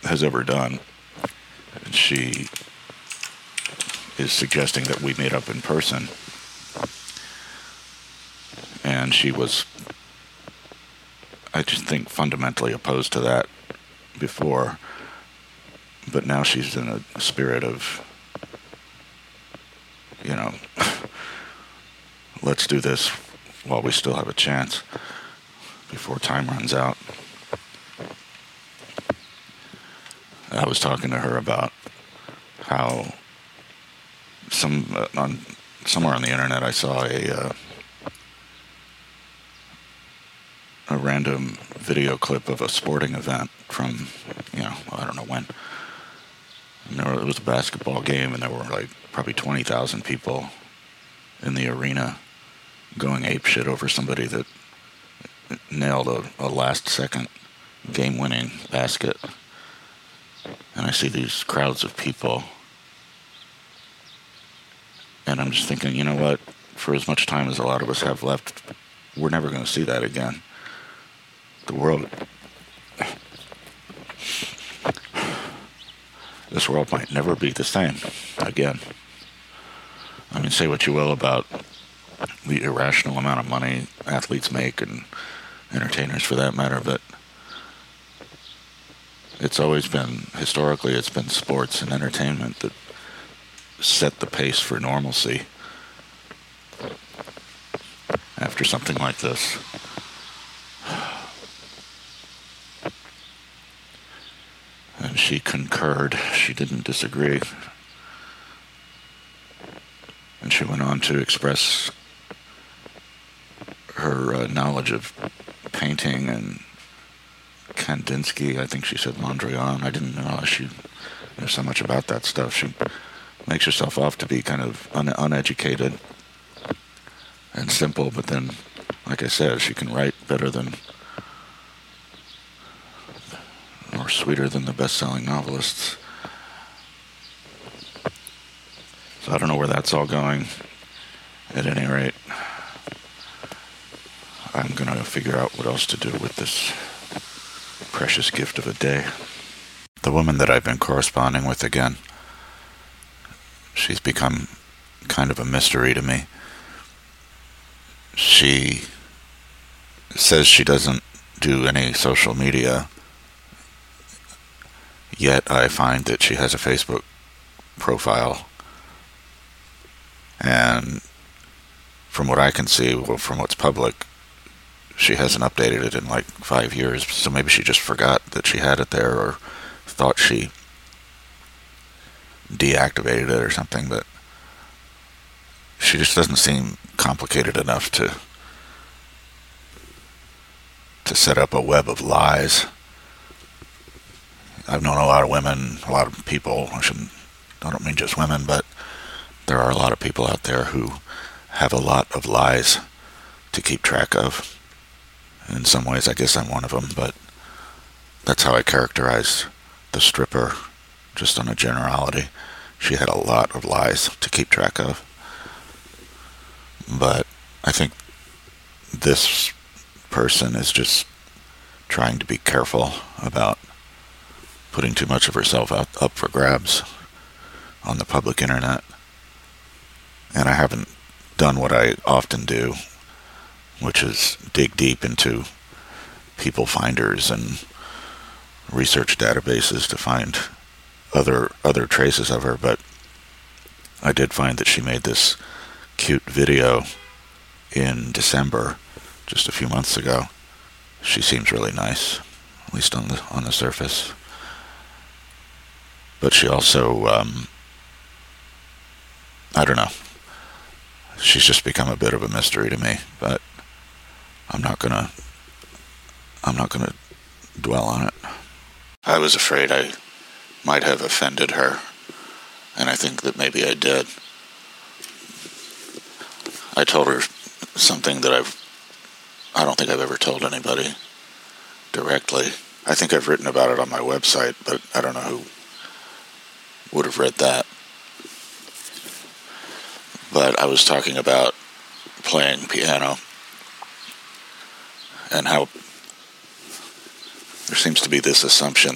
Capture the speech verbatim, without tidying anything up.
has ever done. And she is suggesting that we meet up in person. And she was, I just think, fundamentally opposed to that before. But now she's in a spirit of, you know, let's do this while we still have a chance before time runs out. I was talking to her about how some uh, on somewhere on the internet I saw a uh, a random video clip of a sporting event from, you know, I don't know when. And there were, it was a basketball game, and there were like probably twenty thousand people in the arena going apeshit over somebody that nailed a, a last-second game-winning basket. And I see these crowds of people, and I'm just thinking, you know what? For as much time as a lot of us have left, we're never going to see that again. The world, this world might never be the same again. I mean, say what you will about the irrational amount of money athletes make, and entertainers for that matter, but it's always been, historically, it's been sports and entertainment that set the pace for normalcy after something like this. And she concurred. She didn't disagree. And she went on to express her uh, knowledge of painting and Kandinsky. I think she said Mondrian. I didn't know she knew so much about that stuff. She makes herself off to be kind of un- uneducated and simple, but then, like I said, she can write better than, or sweeter than the best-selling novelists. So I don't know where that's all going. At any rate, I'm going to figure out what else to do with this precious gift of a day. The woman that I've been corresponding with again, she's become kind of a mystery to me. She says she doesn't do any social media, yet I find that she has a Facebook profile. And from what I can see, well, from what's public, she hasn't updated it in like five years, so maybe she just forgot that she had it there, or thought she deactivated it or something, but she just doesn't seem complicated enough to to set up a web of lies. I've known a lot of women, a lot of people, I shouldn't, I don't mean just women, but there are a lot of people out there who have a lot of lies to keep track of. In some ways, I guess I'm one of them, but that's how I characterize the stripper, just on a generality. She had a lot of lies to keep track of. But I think this person is just trying to be careful about putting too much of herself out, up for grabs on the public internet. And I haven't done what I often do, which is dig deep into people finders and research databases to find other other traces of her, but I did find that she made this cute video in December, just a few months ago. She seems really nice, at least on the on the surface. But she also, um, I don't know. She's just become a bit of a mystery to me, but I'm not gonna, I'm not gonna dwell on it. I was afraid I might have offended her, and I think that maybe I did. I told her something that I've, I don't think I've ever told anybody directly. I think I've written about it on my website, but I don't know who would have read that. But I was talking about playing piano and how there seems to be this assumption